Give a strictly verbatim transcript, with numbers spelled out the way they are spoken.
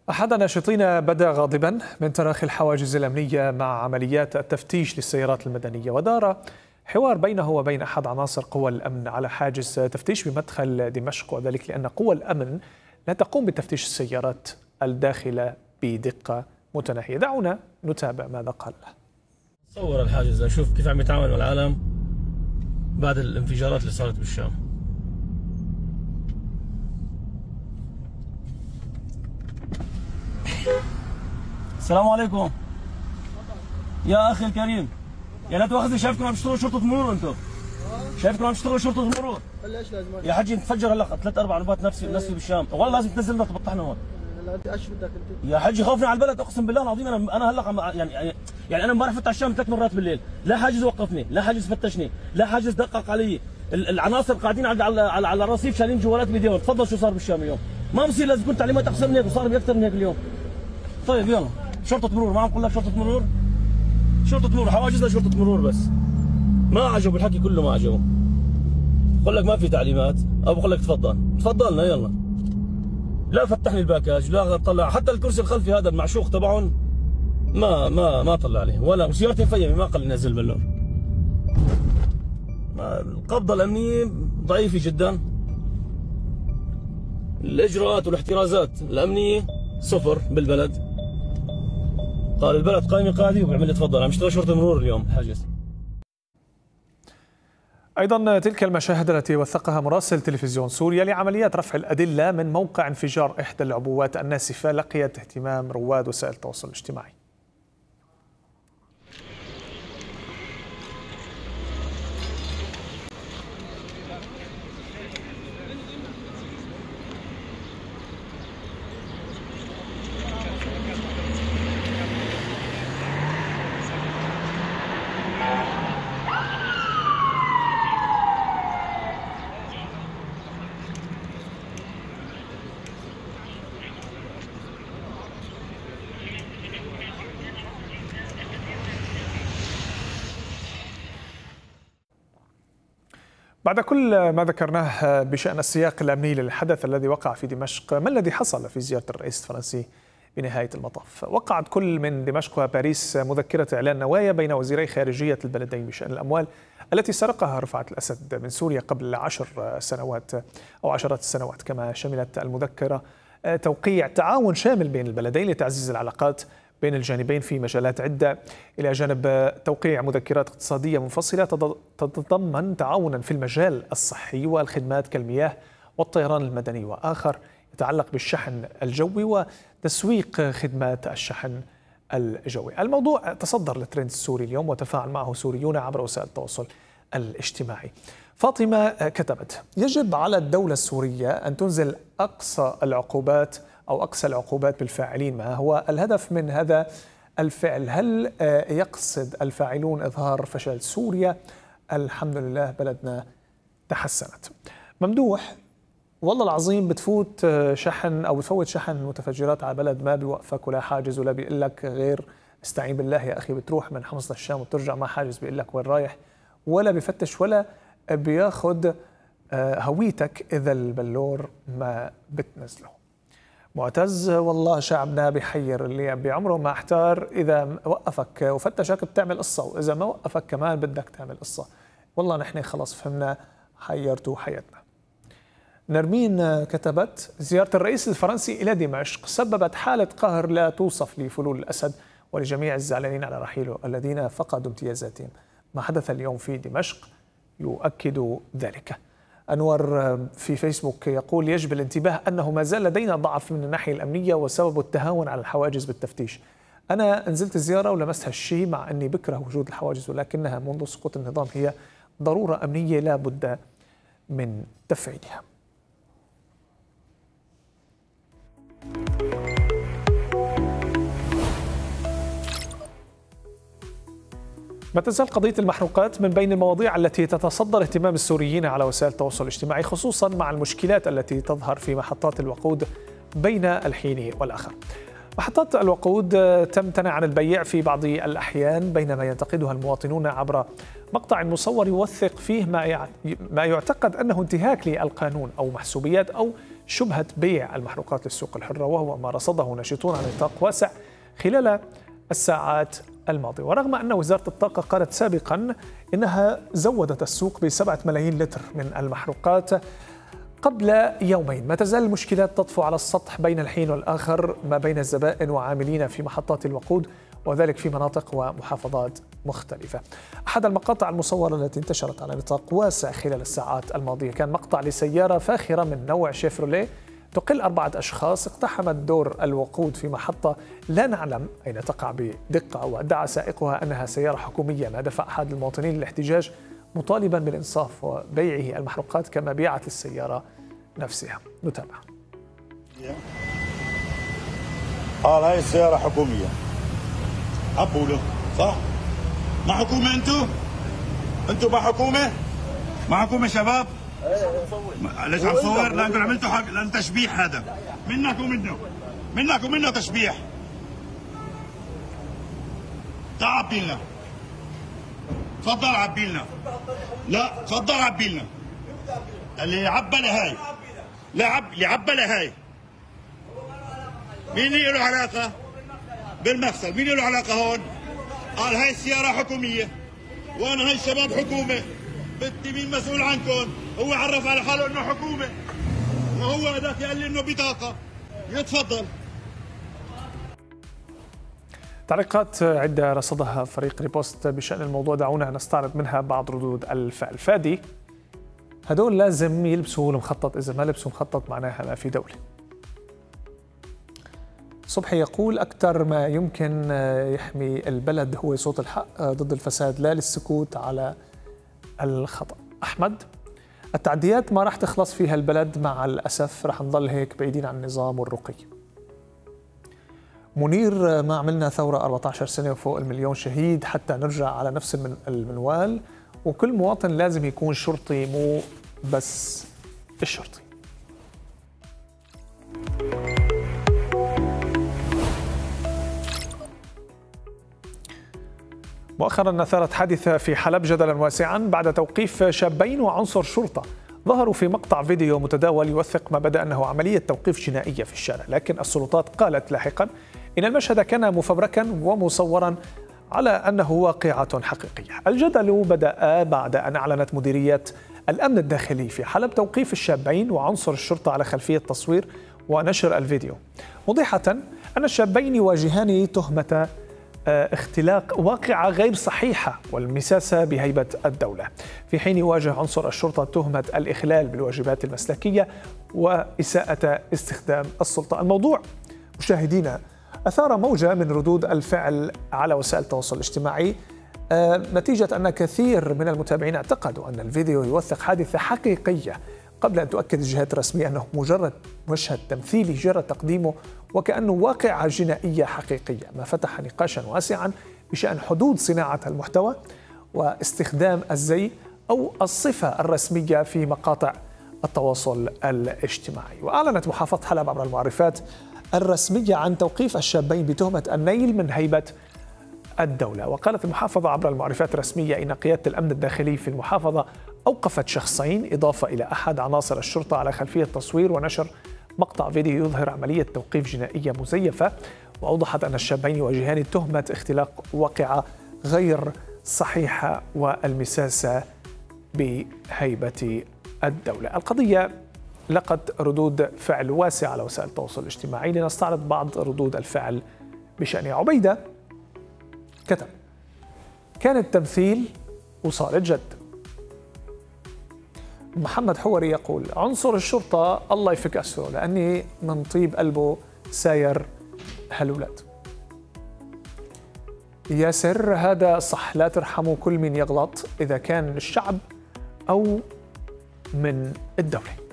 أحد الناشطين بدا غاضبا من تراخي الحواجز الأمنية مع عمليات التفتيش للسيارات المدنية، ودار حوار بينه وبين أحد عناصر قوى الأمن على حاجز تفتيش بمدخل دمشق، وذلك لأن قوى الأمن لا تقوم بتفتيش السيارات الداخلة بدقة متناهية. دعونا نتابع ماذا قال له. تصور الحاجز، أشوف كيف عم يتعامل مع العالم بعد الانفجارات اللي صارت بالشام. السلام عليكم يا اخي الكريم، يا لا تؤاخذني، شايفكم عم تشتغلوا شرطه مرور، انتم شايفكم عم تشتغلوا شرطه مرور. ليش لازم يا حجي انفجر هلا ثلاث اربع نوبات نفسي نفسي بالشام، والله لازم تنزلنا تبطحنا هون. لا انت ايش بدك انت؟ يا حجي خوفنا على البلد، اقسم بالله العظيم. انا انا هلا عم يعني يعني انا امبارح فتح الشام ثلاث مرات بالليل، لا حاجز وقفني، لا حاجز فتشني، لا حاجز دقق علي. العناصر قاعدين على على على الرصيف شايلين جوالات بايديهم. تفضل شو صار بالشام اليوم؟ ما بصير، لازم تكون تعليمات اقسم من هيك، وصار باكثر من هيك اليوم. طيب يلا شرطة مرور، ما عم بقول لك شرطة مرور؟ شرطة مرور، حواجزها شرطة مرور، بس ما عجبه الحكي كله، ما عجبه. بقول لك ما في تعليمات، او بقول لك تفضل، تفضلنا يلا. لا فتحني الباكاج، لا طلع حتى الكرسي الخلفي هذا المعشوق تبعهم ما ما ما طلع عليه، ولا وسيارتي مفيمه ما قال ينزل باللون. القبضة الأمنية ضعيفة جدا. الإجراءات والاحترازات الأمنية صفر بالبلد. قال البلد قائمة قاعدة وبعمل لي تفضل، عم يشتغل شرطة مرور اليوم الحاجز. أيضا تلك المشاهد التي وثقها مراسل تلفزيون سوريا لعمليات رفع الأدلة من موقع انفجار إحدى العبوات الناسفة لقيت اهتمام رواد وسائل التواصل الاجتماعي. بعد كل ما ذكرناه بشأن السياق الأمني للحدث الذي وقع في دمشق، ما الذي حصل في زيارة الرئيس الفرنسي بنهاية المطاف؟ وقعت كل من دمشق وباريس مذكرة إعلان نوايا بين وزيري خارجية البلدين بشأن الأموال التي سرقها رفعت الأسد من سوريا قبل عشر سنوات أو عشرات السنوات. كما شملت المذكرة توقيع تعاون شامل بين البلدين لتعزيز العلاقات بين الجانبين في مجالات عدة، إلى جانب توقيع مذكرات اقتصادية منفصلة تتضمن تعاونا في المجال الصحي والخدمات كالمياه والطيران المدني، وآخر يتعلق بالشحن الجوي وتسويق خدمات الشحن الجوي. الموضوع تصدر للترند السوري اليوم وتفاعل معه سوريون عبر وسائل التواصل الاجتماعي. فاطمة كتبت: يجب على الدولة السورية أن تنزل أقصى العقوبات أو أقصى العقوبات بالفاعلين. ما هو الهدف من هذا الفعل؟ هل يقصد الفاعلون إظهار فشل سوريا؟ الحمد لله بلدنا تحسنت. ممدوح: والله العظيم بتفوت شحن أو بتفوت شحن متفجرات على بلد ما بيوقفك ولا حاجز ولا بيقول لك غير استعين بالله يا أخي. بتروح من حمص للشام وبترجع ما حاجز بيقول لك وين رايح، ولا بيفتش ولا بياخد هويتك إذا البلور ما بتنزله. معتز: والله شعبنا بحير، اللي بعمره ما احتار، إذا وقفك وفتشك بتعمل قصة، وإذا ما وقفك كمان بدك تعمل قصة. والله نحن خلص فهمنا، حيرتوا حياتنا. نرمين كتبت: زيارة الرئيس الفرنسي إلى دمشق سببت حالة قهر لا توصف لفلول الأسد ولجميع الزعلانين على رحيله الذين فقدوا امتيازاتهم. ما حدث اليوم في دمشق يؤكد ذلك. أنور في فيسبوك يقول: يجب الانتباه أنه ما زال لدينا ضعف من الناحية الأمنية وسبب التهاون على الحواجز بالتفتيش. أنا نزلت الزيارة ولمست هالشيء، مع أني بكره وجود الحواجز، ولكنها منذ سقوط النظام هي ضرورة أمنية لا بد من تفعيلها. ما تزال قضية المحروقات من بين المواضيع التي تتصدر اهتمام السوريين على وسائل التواصل الاجتماعي، خصوصا مع المشكلات التي تظهر في محطات الوقود بين الحين والآخر. محطات الوقود تمتنع عن البيع في بعض الأحيان، بينما ينتقدها المواطنون عبر مقطع مصور يوثق فيه ما ما يعتقد أنه انتهاك للقانون أو محسوبيات أو شبهة بيع المحروقات للسوق الحرة، وهو ما رصده ناشطون على نطاق واسع خلال الساعات الماضية. ورغم أن وزارة الطاقة قالت سابقا إنها زودت السوق بسبعة ملايين لتر من المحروقات قبل يومين، ما تزال المشكلات تطفو على السطح بين الحين والآخر ما بين الزبائن وعاملين في محطات الوقود، وذلك في مناطق ومحافظات مختلفة. أحد المقاطع المصورة التي انتشرت على نطاق واسع خلال الساعات الماضية كان مقطع لسيارة فاخرة من نوع شيفروليه تقل أربعة أشخاص اقتحمت دور الوقود في محطة لا نعلم أين تقع بدقة، وادعى سائقها أنها سيارة حكومية، ما دفع أحد المواطنين للاحتجاج مطالبا بالإنصاف وبيعه المحروقات كما بيعت السيارة نفسها. نتابع. قال هاي السيارة حكومية. عبوا له صح؟ ما حكومة انتو؟ انتو ما حكومة؟ ما حكومة شباب؟ ليش عم صور؟ لأنكم عملتوا حق لأن تشبيح هذا منك ومنه منك ومنه تشبيح. تعال عبي لنا. تفضل عبي لنا. لا تفضل عبي لنا. اللي عبى لهاي لا عب اللي عبى لهاي مين اللي له علاقة؟ بالمغسل، مين له علاقة هون؟ قال هاي السيارة حكومية وانا هاي الشباب حكومة، بدي مين مسؤول عنكم؟ هو عرف على حاله انه حكومة وهو هذاك قال لي انه بطاقة. يتفضل. تعليقات عدة رصدها فريق ريبوست بشأن الموضوع، دعونا نستعرض منها بعض ردود الفعل. فادي: هدول لازم يلبسوا المخطط، إذا ما لبسوا مخطط معناها ما في دولة. صبحي يقول: أكثر ما يمكن يحمي البلد هو صوت الحق ضد الفساد، لا للسكوت على الخطأ. أحمد: التعديات ما راح تخلص فيها البلد، مع الأسف راح نضل هيك بعيدين عن النظام والرقي. منير: ما عملنا ثورة أربعة عشر سنة وفوق المليون شهيد حتى نرجع على نفس المنوال، وكل مواطن لازم يكون شرطي مو بس الشرطي. مؤخرا أثارت حادثة في حلب جدلا واسعا بعد توقيف شابين وعنصر شرطة ظهروا في مقطع فيديو متداول يوثق ما بدا أنه عملية توقيف جنائية في الشارع، لكن السلطات قالت لاحقا إن المشهد كان مفبركا ومصورا على أنه واقعة حقيقية. الجدل بدأ بعد أن أعلنت مديرية الأمن الداخلي في حلب توقيف الشابين وعنصر الشرطة على خلفية تصوير ونشر الفيديو، موضحة أن الشابين يواجهان تهمة اختلاق واقعة غير صحيحة والمساسة بهيبة الدولة، في حين يواجه عنصر الشرطة تهمة الإخلال بالواجبات المسلكية وإساءة استخدام السلطة. الموضوع مشاهدينا أثار موجة من ردود الفعل على وسائل التواصل الاجتماعي نتيجة أن كثير من المتابعين اعتقدوا أن الفيديو يوثق حادثة حقيقية، قبل أن تؤكد الجهات الرسمية أنه مجرد مشهد تمثيلي جرى تقديمه وكأنه واقعة جنائية حقيقية، ما فتح نقاشا واسعا بشأن حدود صناعة المحتوى واستخدام الزي أو الصفة الرسمية في مقاطع التواصل الاجتماعي. وأعلنت محافظة حلب عبر المعرفات الرسمية عن توقيف الشابين بتهمة النيل من هيبة الدولة. وقالت المحافظة عبر المعرفات الرسمية إن قيادة الأمن الداخلي في المحافظة أوقفت شخصين إضافة إلى أحد عناصر الشرطة على خلفية تصوير ونشر مقطع فيديو يظهر عملية توقيف جنائية مزيفة، وأوضحت أن الشابين يواجهان تهمة اختلاق واقعة غير صحيحة والمساسة بهيبة الدولة. القضية لقت ردود فعل واسعة على وسائل التواصل الاجتماعي، لنستعرض بعض ردود الفعل بشأنها. عبيدة كتب: كان التمثيل وصار الجد. محمد حوري يقول: عنصر الشرطة الله يفك أسره لأني من طيب قلبه ساير هالولاد. ياسر: هذا صح، لا ترحموا كل من يغلط إذا كان من الشعب أو من الدولة.